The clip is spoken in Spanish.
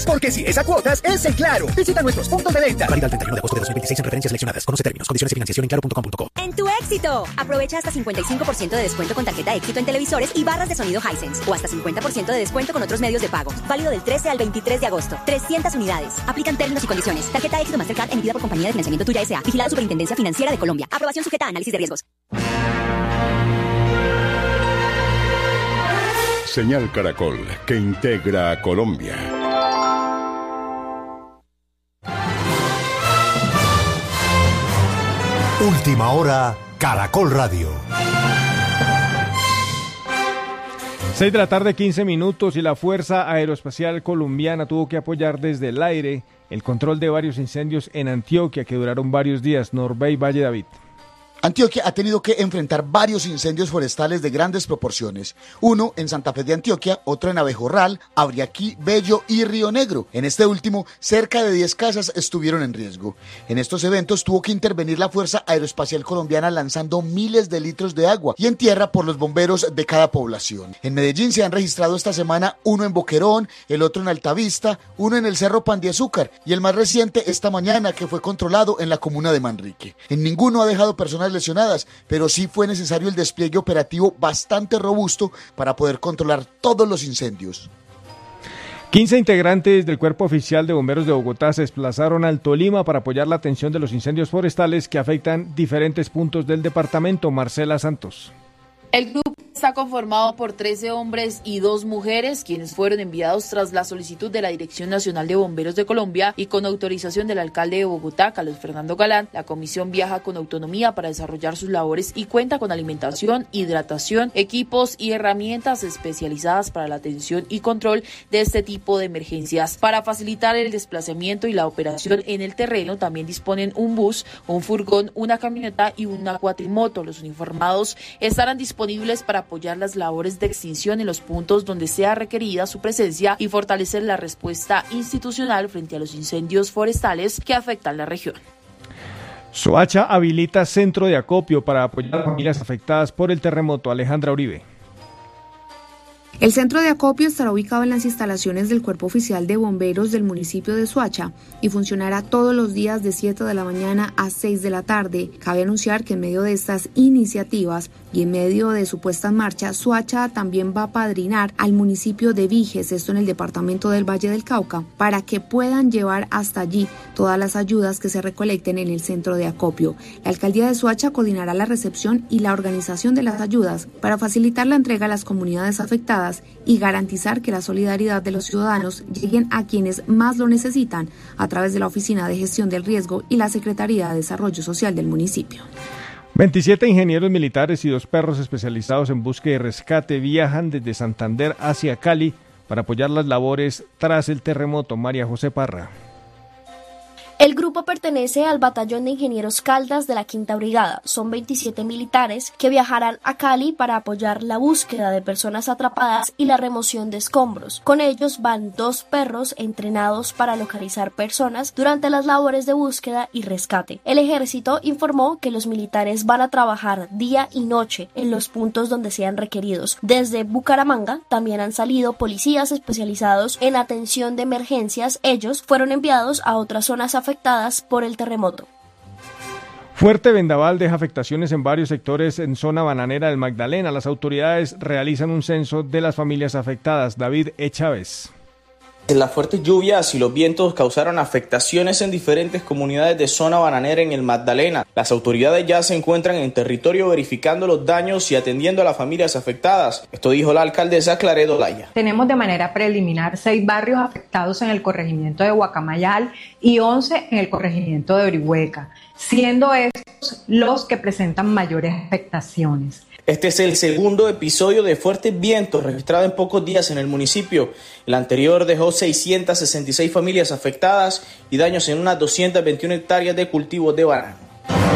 Porque si es a cuotas, es el Claro. Visita nuestros puntos de venta. Válido al 31 de agosto de 2026 en referencias seleccionadas. Conoce términos, condiciones y financiación en claro.com.co. ¡En tu éxito! Aprovecha hasta 55% de descuento con tarjeta éxito en televisores y barras de sonido Hisense. O hasta 50% de descuento con otros medios de pago. Válido del 13 al 23 de agosto. 300 unidades. Aplican términos y condiciones. Tarjeta éxito Mastercard emitida por Compañía de Financiamiento Tuya S.A. Vigilada Superintendencia Financiera de Colombia. Aprobación sujeta a análisis de riesgos. Señal Caracol, que integra a Colombia. Última hora, Caracol Radio. 6 de la tarde, 15 minutos, y la Fuerza Aeroespacial Colombiana tuvo que apoyar desde el aire el control de varios incendios en Antioquia que duraron varios días. Norbey Valle David. Antioquia ha tenido que enfrentar varios incendios forestales de grandes proporciones. Uno en Santa Fe de Antioquia, otro en Abejorral, Abriaquí, Bello y Río Negro. En este último, cerca de 10 casas estuvieron en riesgo. En estos eventos tuvo que intervenir la Fuerza Aeroespacial Colombiana lanzando miles de litros de agua y en tierra por los bomberos de cada población. En Medellín se han registrado esta semana uno en Boquerón, el otro en Altavista, uno en el Cerro Pan de Azúcar y el más reciente esta mañana que fue controlado en la comuna de Manrique. En ninguno ha dejado personas lesionadas, pero sí fue necesario el despliegue operativo bastante robusto para poder controlar todos los incendios. 15 integrantes del Cuerpo Oficial de Bomberos de Bogotá se desplazaron al Tolima para apoyar la atención de los incendios forestales que afectan diferentes puntos del departamento. Marcela Santos. El grupo está conformado por 13 hombres y 2 mujeres, quienes fueron enviados tras la solicitud de la Dirección Nacional de Bomberos de Colombia y con autorización del alcalde de Bogotá, Carlos Fernando Galán. La comisión viaja con autonomía para desarrollar sus labores y cuenta con alimentación, hidratación, equipos y herramientas especializadas para la atención y control de este tipo de emergencias. Para facilitar el desplazamiento y la operación en el terreno, también disponen un bus, un furgón, una camioneta y una cuatrimoto. Los uniformados estarán disponibles para apoyar las labores de extinción en los puntos donde sea requerida su presencia y fortalecer la respuesta institucional frente a los incendios forestales que afectan la región. Soacha habilita centro de acopio para apoyar a familias afectadas por el terremoto. Alejandra Uribe. El centro de acopio estará ubicado en las instalaciones del Cuerpo Oficial de Bomberos del municipio de Soacha y funcionará todos los días de 7 de la mañana a 6 de la tarde. Cabe anunciar que en medio de estas iniciativas y en medio de su puesta en marcha, Soacha también va a apadrinar al municipio de Viges, esto en el departamento del Valle del Cauca, para que puedan llevar hasta allí todas las ayudas que se recolecten en el centro de acopio. La alcaldía de Soacha coordinará la recepción y la organización de las ayudas para facilitar la entrega a las comunidades afectadas y garantizar que la solidaridad de los ciudadanos lleguen a quienes más lo necesitan a través de la Oficina de Gestión del Riesgo y la Secretaría de Desarrollo Social del municipio. 27 ingenieros militares y 2 perros especializados en búsqueda y rescate viajan desde Santander hacia Cali para apoyar las labores tras el terremoto. María José Parra. El grupo pertenece al Batallón de Ingenieros Caldas de la Quinta Brigada. Son 27 militares que viajarán a Cali para apoyar la búsqueda de personas atrapadas y la remoción de escombros. Con ellos van 2 perros entrenados para localizar personas durante las labores de búsqueda y rescate. El ejército informó que los militares van a trabajar día y noche en los puntos donde sean requeridos. Desde Bucaramanga también han salido policías especializados en atención de emergencias. Ellos fueron enviados a otras zonas afectadas por el terremoto. Fuerte vendaval deja afectaciones en varios sectores en zona bananera del Magdalena. Las autoridades realizan un censo de las familias afectadas. David E. Chávez. Las fuertes lluvias y los vientos causaron afectaciones en diferentes comunidades de zona bananera en el Magdalena. Las autoridades ya se encuentran en territorio verificando los daños y atendiendo a las familias afectadas. Esto dijo la alcaldesa Claret Olaya. Tenemos de manera preliminar 6 barrios afectados en el corregimiento de Guacamayal y 11 en el corregimiento de Orihueca, siendo estos los que presentan mayores afectaciones. Este es el segundo episodio de fuertes vientos registrado en pocos días en el municipio. El anterior dejó 666 familias afectadas y daños en unas 221 hectáreas de cultivos de banano.